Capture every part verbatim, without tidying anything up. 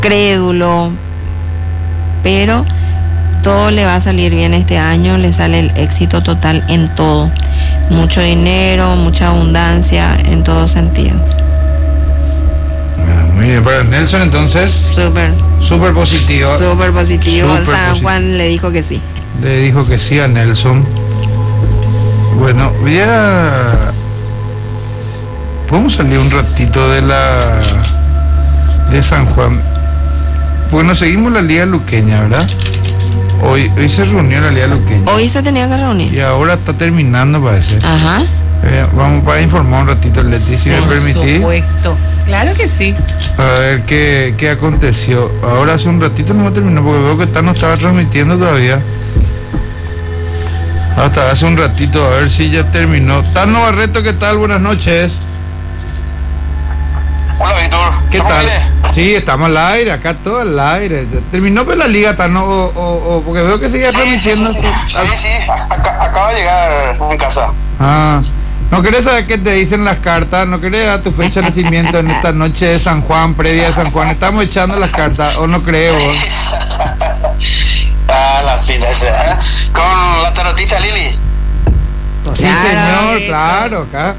crédulo, pero todo le va a salir bien este año, le sale el éxito total en todo. Mucho dinero, mucha abundancia, en todo sentido. Muy bien, para Nelson entonces. Súper. Súper positivo. Súper positivo. Súper San positivo. Juan le dijo que sí. Le dijo que sí a Nelson. Bueno, voy a... Podemos salir un ratito de la... de San Juan. Bueno, seguimos la Liga Luqueña, ¿verdad? Hoy, hoy se reunió la Liga Luqueña. Hoy se tenía que reunir. Y ahora está terminando, parece. Ajá. Eh, vamos para informar un ratito, Leti, si me permitís. Por supuesto. Claro que sí. A ver qué, qué aconteció. Ahora hace un ratito no me terminó porque veo que Tano estaba transmitiendo todavía. Hasta hace un ratito, a ver si ya terminó. Tano Barreto, ¿qué tal? Buenas noches. Hola, Víctor. ¿Qué ¿Cómo tal? viene? Sí, estamos al aire, acá todo al aire. ¿Terminó pues la liga, Tano? O, o, o porque veo que seguía Sí, transmitiendo. sí, sí, sí, sí, Acá- acaba de llegar en casa. Ah, ¿no querés saber qué te dicen las cartas? ¿No querés dar tu fecha de nacimiento en esta noche de San Juan, previa de San Juan? Estamos echando las cartas, ¿o no creo? Ah, la fila esa, ¿eh? Con la tarotista Lili. Sí, Claro, señor, esto. claro, acá.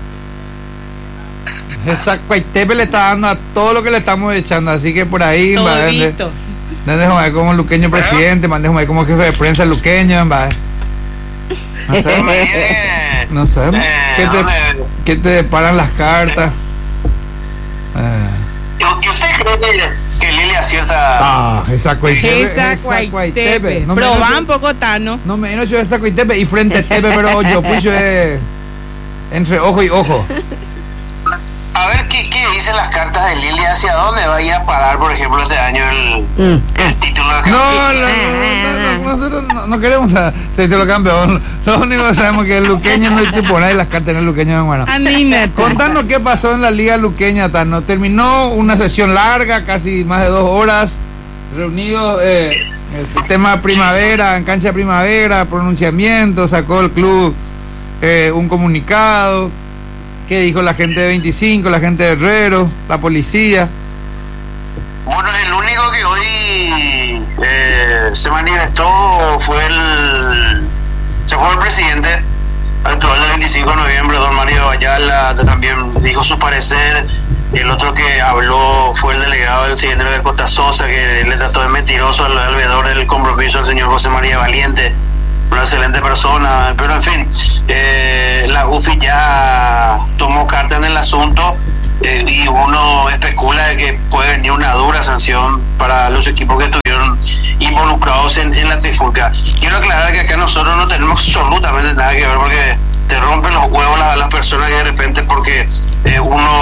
Esa Cuaitepe le está dando a todo lo que le estamos echando, así que por ahí, va, Todito. déjame ver como luqueño presidente, déjame ver como jefe de prensa luqueño, va. No sé, No me viene. no sé, Eh, ¿qué te, hombre. qué te deparan las cartas? Eh. ¿Y usted cree que, que Lili acierta? Ah, esa Cuaitepe, Esa Cuaitepe. No Probá menos un poco Tano. no menos yo esa Cuaitepe y frente a Tepe, pero yo pues yo eh, entre ojo y ojo. A ver, ¿qué, qué dicen las cartas de Lili? ¿Hacia dónde va a ir a parar, por ejemplo, este año el, Mm. el título de No, campeón? no, no, no, no, nosotros no, no queremos a título campeón. Lo único que sabemos es que el luqueño no hay que poner las cartas en el luqueño, bueno. Anímate. Contanos qué pasó en la Liga Luqueña, Tano. Terminó una sesión larga, casi más de dos horas, reunidos, eh, el tema primavera, en cancha de primavera, pronunciamiento, sacó el club eh, un comunicado. ¿Qué dijo la gente de veinticinco, la gente de Herrero, la policía? Bueno, el único que hoy eh, se manifestó fue el se fue el presidente actual del veinticinco de noviembre, don Mario Ayala, también dijo su parecer. El otro que habló fue el delegado del siguiente de Costa Sosa, que le trató de mentiroso al, al veedor del compromiso, al señor José María Valiente, una excelente persona, pero en fin, eh, la U F I ya tomó carta en el asunto. Eh, y uno especula de que puede venir una dura sanción para los equipos que estuvieron involucrados en, en la trifulca. Quiero aclarar que acá nosotros no tenemos absolutamente nada que ver, porque te rompen los huevos a las personas que de repente, porque eh, uno